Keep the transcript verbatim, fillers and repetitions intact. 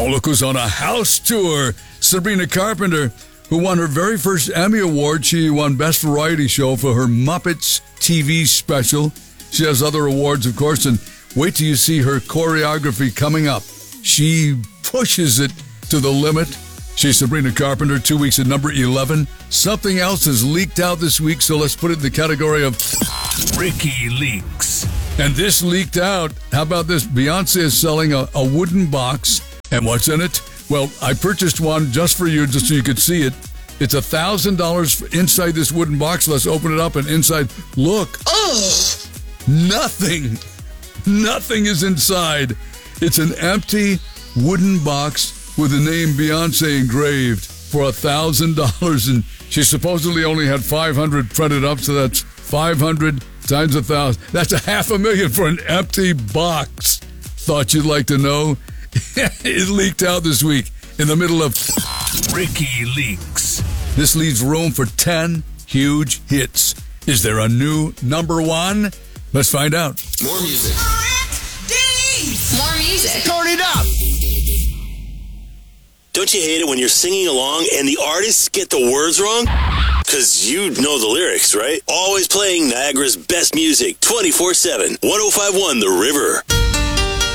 Oh, look who's on a house tour. Sabrina Carpenter, who won her very first Emmy Award. She won Best Variety Show for her Muppets T V special. She has other awards, of course, and wait till you see her choreography coming up. She pushes it to the limit. She's Sabrina Carpenter, two weeks at number eleven. Something else has leaked out this week, so let's put it in the category of Ricky Leaks. And this leaked out. How about this? Beyonce is selling a, a wooden box. And what's in it? Well, I purchased one just for you, just so you could see it. It's one thousand dollars inside this wooden box. Let's open it up, and inside, look. Oh! Nothing. Nothing is inside. It's an empty wooden box with the name Beyonce engraved for one thousand dollars. And she supposedly only had five hundred printed up, so that's five hundred times one thousand. That's a half a million for an empty box. Thought you'd like to know? It leaked out this week in the middle of Ricky Leaks. This leaves room for ten huge hits. Is there a new number one? Let's find out. More music. More music. Turn it up. Don't you hate it when you're singing along and the artists get the words wrong? Because you know the lyrics, right? Always playing Niagara's best music twenty-four seven. one oh five point one The River.